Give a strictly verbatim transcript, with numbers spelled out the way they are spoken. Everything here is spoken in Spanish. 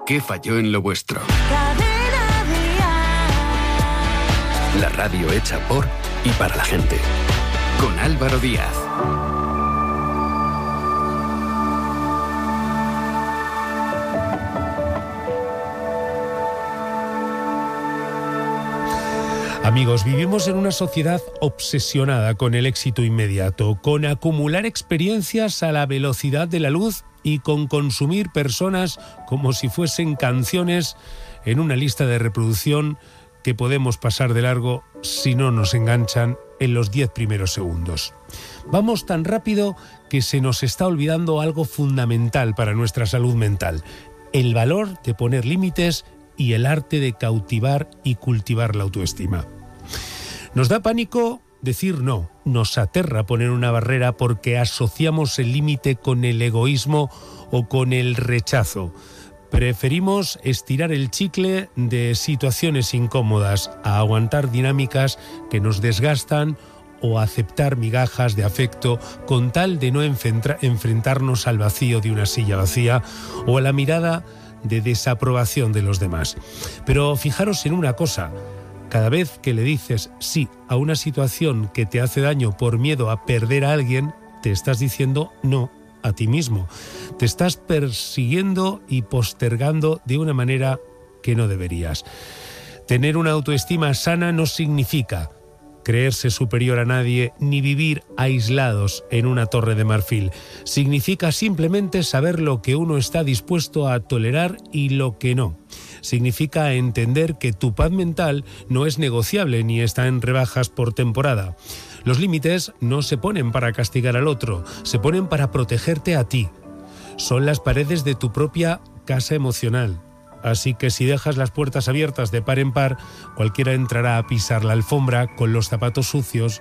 ¿Qué falló en lo vuestro? La radio hecha por y para la gente. Con Álvaro Díaz. Amigos, vivimos en una sociedad obsesionada con el éxito inmediato, con acumular experiencias a la velocidad de la luz y con consumir personas como si fuesen canciones en una lista de reproducción que podemos pasar de largo si no nos enganchan en los diez primeros segundos. Vamos tan rápido que se nos está olvidando algo fundamental para nuestra salud mental: el valor de poner límites y el arte de cautivar y cultivar la autoestima. Nos da pánico decir no, nos aterra poner una barrera porque asociamos el límite con el egoísmo o con el rechazo. Preferimos estirar el chicle de situaciones incómodas a aguantar dinámicas que nos desgastan o aceptar migajas de afecto con tal de no enfrentarnos al vacío de una silla vacía o a la mirada de desaprobación de los demás. Pero fijaros en una cosa: cada vez que le dices sí a una situación que te hace daño por miedo a perder a alguien, te estás diciendo no a ti mismo. Te estás persiguiendo y postergando de una manera que no deberías. Tener una autoestima sana no significa creerse superior a nadie ni vivir aislados en una torre de marfil. Significa simplemente saber lo que uno está dispuesto a tolerar y lo que no. Significa entender que tu paz mental no es negociable ni está en rebajas por temporada. Los límites no se ponen para castigar al otro, se ponen para protegerte a ti. Son las paredes de tu propia casa emocional. Así que si dejas las puertas abiertas de par en par, cualquiera entrará a pisar la alfombra con los zapatos sucios